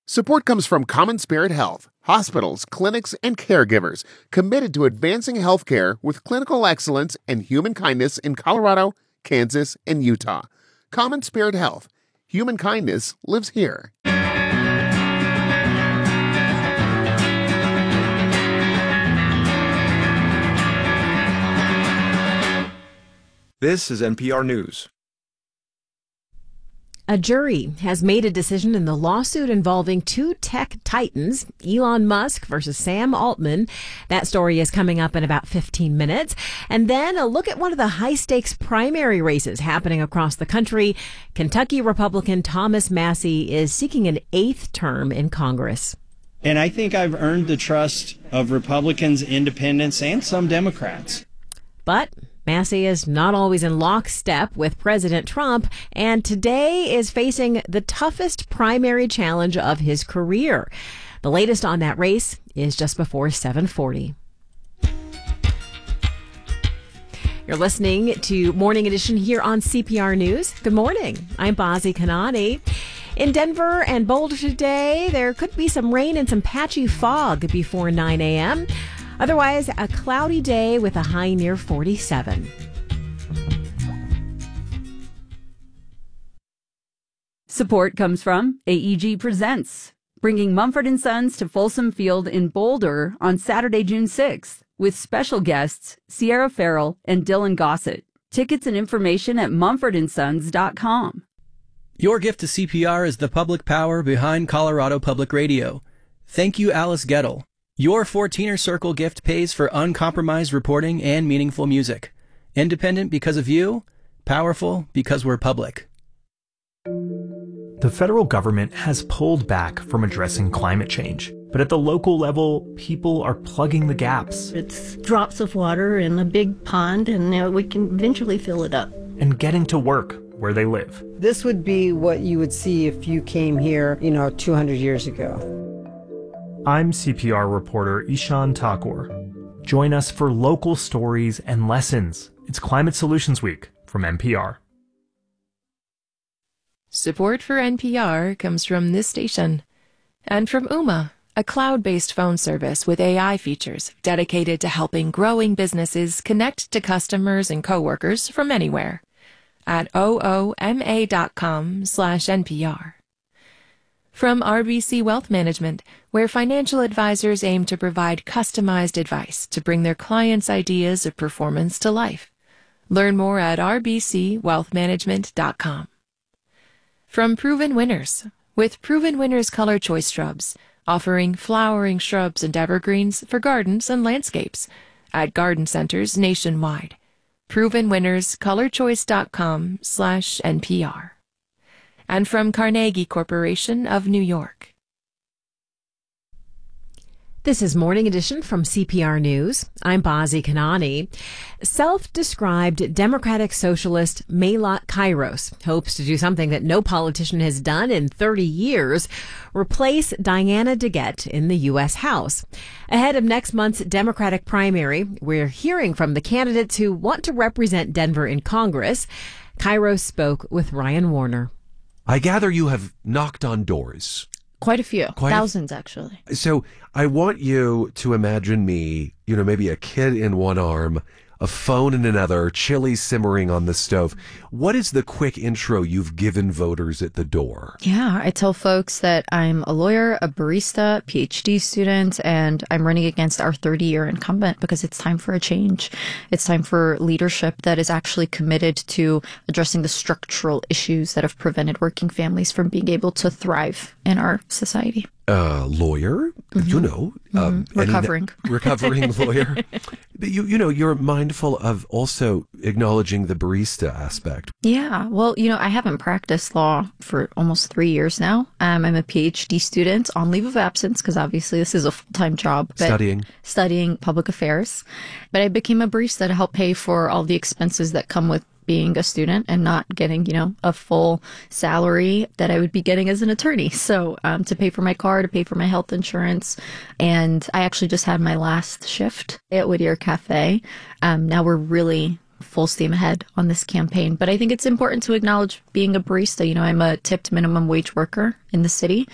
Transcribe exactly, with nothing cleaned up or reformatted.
Support comes from Common Spirit Health, hospitals, clinics, and caregivers committed to advancing healthcare with clinical excellence and human kindness in Colorado, Kansas, and Utah. Common Spirit Health. Human kindness lives here. This is N P R News. A jury has made a decision in the lawsuit involving two tech titans, Elon Musk versus Sam Altman. That story is coming up in about fifteen minutes. And then a look at one of the high-stakes primary races happening across the country. Kentucky Republican Thomas Massie is seeking an eighth term in Congress. And I think I've earned the trust of Republicans, independents, and some Democrats. But Massie is not always in lockstep with President Trump, and today is facing the toughest primary challenge of his career. The latest on that race is just before seven forty. You're listening to Morning Edition here on C P R News. Good morning. I'm Bazi Kanani. In Denver and Boulder today, there could be some rain and some patchy fog before nine a.m., Otherwise, a cloudy day with a high near forty-seven. Support comes from A E G Presents, bringing Mumford and Sons to Folsom Field in Boulder on Saturday, June sixth, with special guests Sierra Farrell and Dylan Gossett. Tickets and information at mumford and sons dot com. Your gift to C P R is the public power behind Colorado Public Radio. Thank you, Alice Gettle. Your fourteener Circle gift pays for uncompromised reporting and meaningful music. Independent because of you, powerful because we're public. The federal government has pulled back from addressing climate change, but at the local level, people are plugging the gaps. It's drops of water in a big pond, and you know, we can eventually fill it up. And getting to work where they live. This would be what you would see if you came here, you know, two hundred years ago. I'm C P R reporter Ishan Thakur. Join us for local stories and lessons. It's Climate Solutions Week from N P R. Support for N P R comes from this station and from Ooma, a cloud-based phone service with A I features dedicated to helping growing businesses connect to customers and coworkers from anywhere at ooma dot com slash N P R. From R B C Wealth Management, where financial advisors aim to provide customized advice to bring their clients' ideas of performance to life. Learn more at r b c wealth management dot com. From Proven Winners, with Proven Winners Color Choice Shrubs, offering flowering shrubs and evergreens for gardens and landscapes at garden centers nationwide. proven winners color choice dot com slash N P R. And from Carnegie Corporation of New York. This is Morning Edition from C P R News. I'm Bazi Kanani. Self-described Democratic Socialist Melat Kairos hopes to do something that no politician has done in thirty years, replace Diana DeGette in the U S House. Ahead of next month's Democratic primary, we're hearing from the candidates who want to represent Denver in Congress. Kairos spoke with Ryan Warner. I gather you have knocked on doors. Quite a few. Quite Thousands, a, actually. So I want you to imagine me, you know, maybe a kid in one arm, a phone in another, chili simmering on the stove. What is the quick intro you've given voters at the door? Yeah, I tell folks that I'm a lawyer, a barista, P H D student, and I'm running against our thirty-year incumbent because it's time for a change. It's time for leadership that is actually committed to addressing the structural issues that have prevented working families from being able to thrive in our society. Uh, lawyer, mm-hmm. you know, um, mm-hmm. recovering, any, recovering lawyer. But you, you know, you're mindful of also acknowledging the barista aspect. Yeah, well, you know, I haven't practiced law for almost three years now. Um, I'm a P H D student on leave of absence because obviously this is a full-time job. But studying, studying public affairs. But I became a barista to help pay for all the expenses that come with being a student and not getting, you know, a full salary that I would be getting as an attorney. So um, to pay for my car, to pay for my health insurance. And I actually just had my last shift at Whittier Cafe. Um, now we're really full steam ahead on this campaign. But I think it's important to acknowledge being a barista. You know, I'm a tipped minimum wage worker in the city.